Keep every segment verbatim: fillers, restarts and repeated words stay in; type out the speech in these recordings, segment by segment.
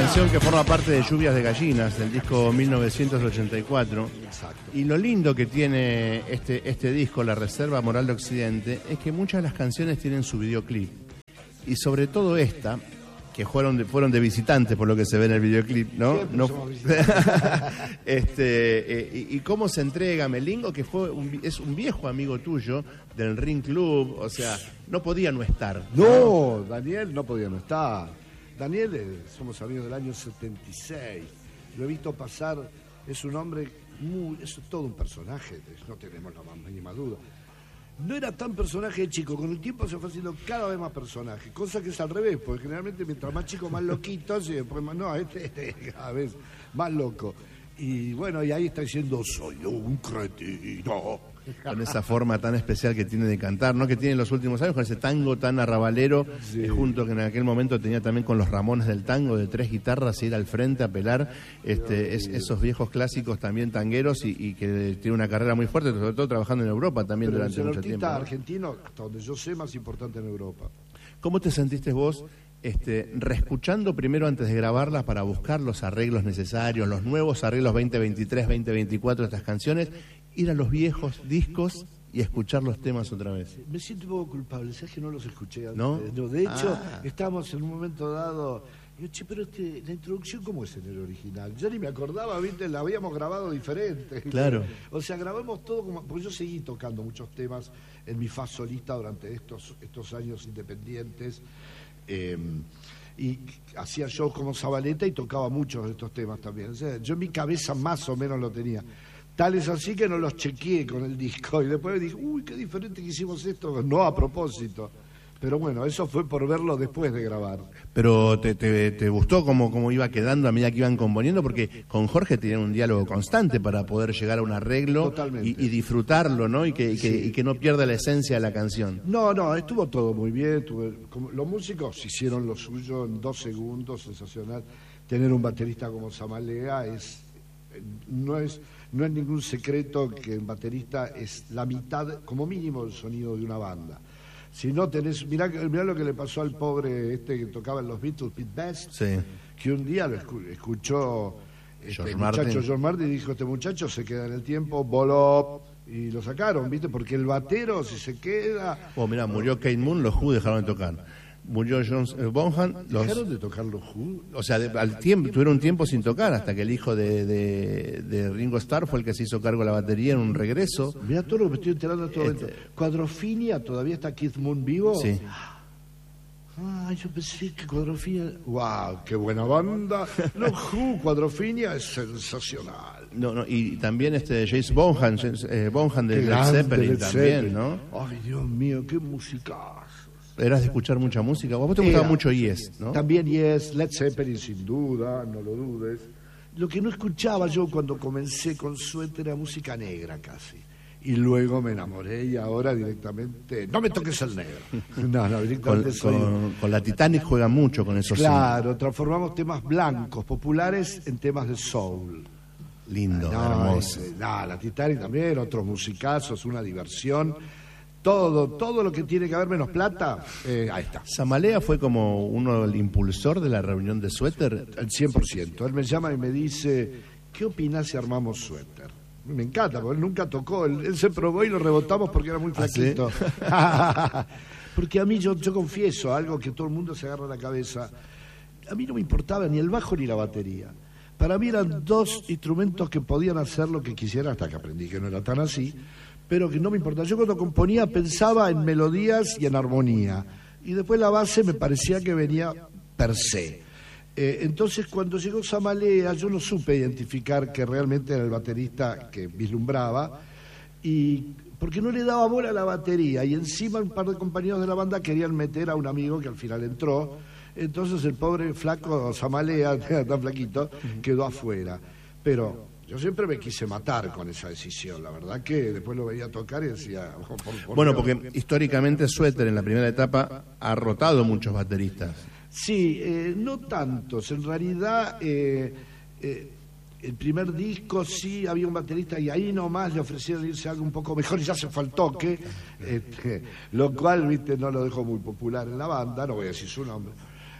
canción que forma parte de Lluvias de Gallinas, del disco mil novecientos ochenta y cuatro. Exacto. Y lo lindo que tiene este, este disco, La Reserva Moral de Occidente, es que muchas de las canciones tienen su videoclip. Y sobre todo esta, que fueron de, fueron de visitantes por lo que se ve en el videoclip, ¿no? no este, eh, y, y cómo se entrega Melingo, que fue un, es un viejo amigo tuyo del Ring Club, o sea, no podía no estar. No, no Daniel no podía no estar. Daniel, eh, somos amigos del año setenta y seis. Lo he visto pasar, es un hombre muy, es todo un personaje, no tenemos la más mínima duda. No era tan personaje chico, con el tiempo se fue haciendo cada vez más personaje, cosa que es al revés, porque generalmente mientras más chico más loquitos y después más, no, este, este cada vez más loco. Y bueno, y ahí está diciendo, soy un cretino. Con esa forma tan especial que tiene de cantar, ¿no? Que tiene en los últimos años, con ese tango tan arrabalero, sí. eh, junto que en aquel momento tenía también con los Ramones del tango, de tres guitarras, ir al frente a pelar, este, es, esos viejos clásicos también tangueros y, y que tiene una carrera muy fuerte, sobre todo trabajando en Europa también. Pero durante el mucho tiempo, artista ¿no? argentino, hasta donde yo sé, más importante en Europa. ¿Cómo te sentiste vos este, reescuchando primero antes de grabarlas para buscar los arreglos necesarios, los nuevos arreglos veinte veintitrés, veinte veinticuatro de estas canciones, ir a los viejos discos y escuchar los temas otra vez? Me siento un poco culpable, ¿sabes que no los escuché antes? ¿No? No, de hecho, Ah. estábamos en un momento dado, y yo, che, pero este, la introducción, ¿cómo es en el original? Yo ni me acordaba, ¿viste? La habíamos grabado diferente. Claro. O sea, grabamos todo como... Porque yo seguí tocando muchos temas en mi faz solista durante estos, estos años independientes. Eh, y hacía shows como Zabaleta y tocaba muchos de estos temas también. O sea, yo en mi cabeza más o menos lo tenía. Tal es así que no los chequeé con el disco y después dije, uy, qué diferente que hicimos esto, no a propósito. Pero bueno, eso fue por verlo después de grabar. Pero te, te, te gustó cómo, cómo iba quedando a medida que iban componiendo, porque con Jorge tenían un diálogo constante para poder llegar a un arreglo y, y disfrutarlo, ¿no? Y que, y, que, Sí. y que no pierda la esencia de la canción. No, no, estuvo todo muy bien. Tuve, como, los músicos hicieron lo suyo en dos segundos, sensacional. Tener un baterista como Zamalea es no es no es ningún secreto que el baterista es la mitad, como mínimo, del sonido de una banda. Si no tenés, mirá, mirá lo que le pasó al pobre este que tocaba en los Beatles, Pete Best, Sí. que un día lo escu- escuchó este George muchacho Martin. George Martin y dijo, este muchacho se queda en el tiempo, voló, y lo sacaron, ¿viste? Porque el batero, si se queda... Oh, mirá, murió Kate Moon, los Who dejaron de tocar. Murió John eh, Bonham, los... ¿Dejaron de tocar los Who? O sea, de- al tiempo, tuvieron un tiempo sin tocar, hasta que el hijo de, de, de Ringo Starr fue el que se hizo cargo de la batería en un regreso. Mirá todo lo que me estoy enterando en todo Este- momento. Cuadrofinia, ¿todavía está Keith Moon vivo? Sí. Ah, yo pensé que Cuadrofinia... ¡Wow! ¡Qué buena banda! Los Who, Cuadrofinia es sensacional. No, no, y también este James Bonham, James, eh, Bonham de Qué Led grande Zeppelin Led también, Zeppelin. ¿no? Ay, Dios mío, qué musicazo. Eras de escuchar mucha música. A vos te gustaba Era. mucho Yes, ¿no? También Yes, Led Zeppelin sin duda, no lo dudes. Lo que no escuchaba yo cuando comencé con Suéter era música negra casi. Y luego me enamoré y ahora directamente... No me toques el negro. No, no, Con, directamente soy... con- con la Titanic juega mucho con esos Claro, transformamos temas blancos, populares, en temas de soul. lindo, No, hermoso. es- no, la Titanic también, otros musicazos, una diversión. Todo, todo lo que tiene que haber menos plata, eh, ahí está. Zamalea fue como uno el impulsor de la reunión de Suéter. El cien por ciento. Él me llama y me dice, ¿qué opinás si armamos Suéter? Me encanta, porque él nunca tocó. Él, él se probó y lo rebotamos porque era muy ¿Ah, sí? flaquito. Porque a mí, yo, yo confieso, algo que todo el mundo se agarra a la cabeza, a mí no me importaba ni el bajo ni la batería. Para mí eran dos instrumentos que podían hacer lo que quisiera, hasta que aprendí que no era tan así, pero que no me importaba. Yo cuando componía pensaba en melodías y en armonía, y después la base me parecía que venía per se. Eh, entonces cuando llegó Zamalea yo no supe identificar que realmente era el baterista que vislumbraba, y porque no le daba bola a la batería, y encima un par de compañeros de la banda querían meter a un amigo que al final entró. Entonces el pobre flaco Zamalea, tan flaquito, quedó afuera. Pero yo siempre me quise matar con esa decisión, la verdad que después lo veía tocar y decía... "Oh, por- por Bueno, Dios". porque históricamente Suéter en la primera etapa ha rotado muchos bateristas. Sí, eh, no tantos. En realidad, eh, eh, el primer disco sí había un baterista y ahí nomás le ofrecieron irse a algo un poco mejor y ya se fue al toque, este, lo cual, viste, no lo dejó muy popular en la banda, no voy a decir su nombre.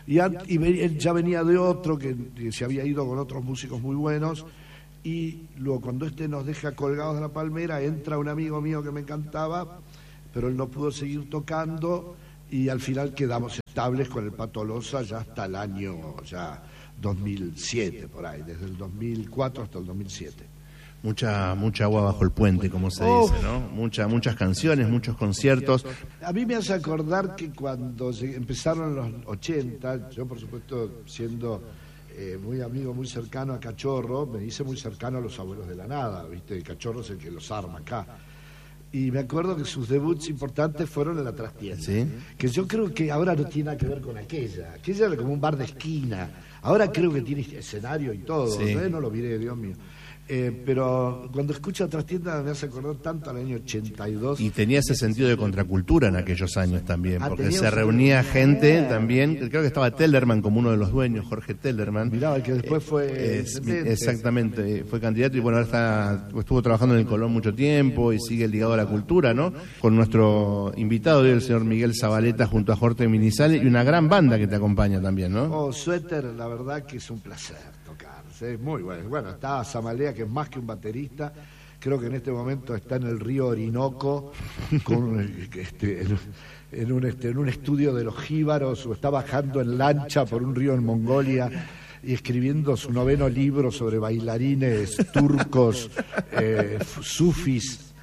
Y, y él ya venía de otro, que, que se había ido con otros músicos muy buenos, y luego cuando este nos deja colgados de la palmera, entra un amigo mío que me encantaba, pero él no pudo seguir tocando, y al final quedamos estables con el Pato Loza ya hasta el año ya dos mil siete, por ahí, desde el dos mil cuatro hasta el dos mil siete. Mucha mucha agua bajo el puente, como se oh. dice, ¿no? Mucha, muchas canciones, muchos conciertos. A mí me hace acordar que cuando empezaron los ochenta, yo por supuesto siendo eh, muy amigo, muy cercano a Cachorro, me hice muy cercano a los Abuelos de la Nada, ¿viste? Cachorro es el que los arma acá. Y me acuerdo que sus debuts importantes fueron en la trastienda, ¿sí? Que yo creo que ahora no tiene nada que ver con aquella. Aquella era como un bar de esquina. Ahora creo que tiene escenario y todo, sí. ¿no? No lo miré, Dios mío. Eh, pero cuando escucho Trastienda me hace acordar tanto al año ochenta y dos. Y tenía ese sentido de contracultura en aquellos años también, ah, porque se reunía gente eh. también, creo que estaba Tellerman como uno de los dueños, Jorge Tellerman. Mirá, que después fue... Eh, exactamente, fue candidato y bueno, ahora está, estuvo trabajando en el Colón mucho tiempo y sigue ligado a la cultura, ¿no? Con nuestro invitado hoy, el señor Miguel Zabaleta, junto a Jorge Minizal y una gran banda que te acompaña también, ¿no? Oh, Suéter, la verdad que es un placer tocar. Es muy bueno. Bueno, está Zamalea, que es más que un baterista. Creo que en este momento está en el río Orinoco, con, este, en, en, un, este, en un estudio de los jíbaros, o está bajando en lancha por un río en Mongolia y escribiendo su noveno libro sobre bailarines turcos, eh, sufis.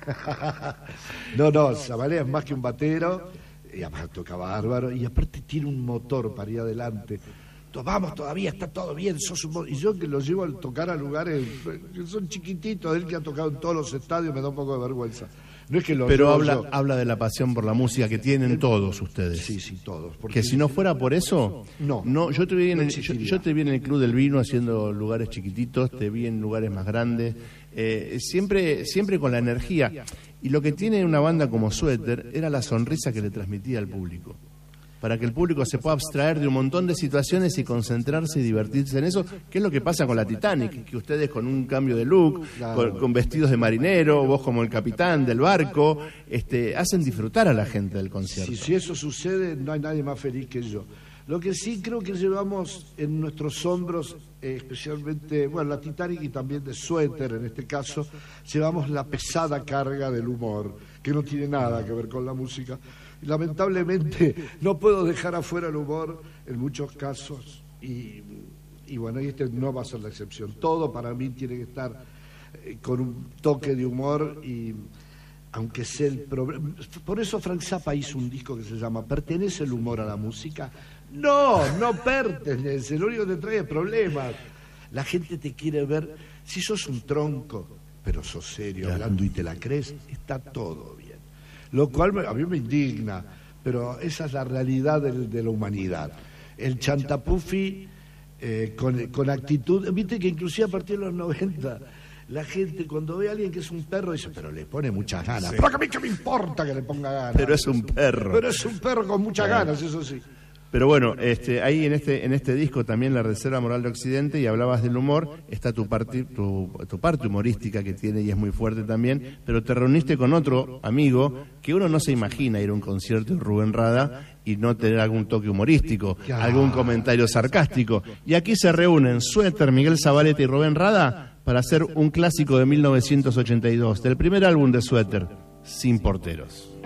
No, no, Zamalea es más que un batero, y además toca bárbaro, y aparte tiene un motor para ir adelante. Vamos, todavía está todo bien, sos un... y yo que lo llevo a tocar a lugares que son chiquititos, él que ha tocado en todos los estadios me da un poco de vergüenza. No es que lo Pero habla, yo... habla de la pasión por la música que tienen todos ustedes. Sí, sí, todos. Que si no fuera por eso, no, no yo te vi en no el, yo, yo te vi en el Club del Vino haciendo lugares chiquititos, te vi en lugares más grandes, eh, siempre, siempre con la energía. Y lo que tiene una banda como Suéter era la sonrisa que le transmitía al público, para que el público se pueda abstraer de un montón de situaciones y concentrarse y divertirse en eso, que es lo que pasa con la Titanic, que ustedes con un cambio de look, claro. con, con vestidos de marinero, vos como el capitán del barco, este, hacen disfrutar a la gente del concierto. Si, si eso sucede, no hay nadie más feliz que yo. Lo que sí creo que llevamos en nuestros hombros, eh, especialmente, bueno, la Titanic y también de Suéter en este caso, llevamos la pesada carga del humor, que no tiene nada que ver con la música. Lamentablemente no puedo dejar afuera el humor en muchos casos y, y bueno, y este no va a ser la excepción. Todo para mí tiene que estar eh, con un toque de humor, y aunque sea el problema. Por eso Frank Zappa hizo un disco que se llama ¿Pertenece el humor a la música? No, no pertenece, lo único que te trae problemas. La gente te quiere ver, si sos un tronco, pero sos serio, claro, hablando y te la crees, está todo bien. Lo cual me, a mí me indigna, pero esa es la realidad de, de la humanidad. El chantapufi eh, con, con actitud, viste que inclusive a partir de los noventa, la gente cuando ve a alguien que es un perro dice, pero le pone muchas ganas. Sí. Pero a mí que me importa que le ponga ganas. Pero es un perro. Pero es un perro con muchas claro. ganas, eso sí. Pero bueno, este, ahí en este en este disco también La Reserva Moral de Occidente, y hablabas del humor, está tu parte, tu, tu parte humorística que tiene y es muy fuerte también, pero te reuniste con otro amigo que uno no se imagina ir a un concierto de Rubén Rada y no tener algún toque humorístico, ya. algún comentario sarcástico. Y aquí se reúnen Suéter, Miguel Zabaleta y Rubén Rada para hacer un clásico de mil novecientos ochenta y dos, del primer álbum de Suéter, Sin Porteros.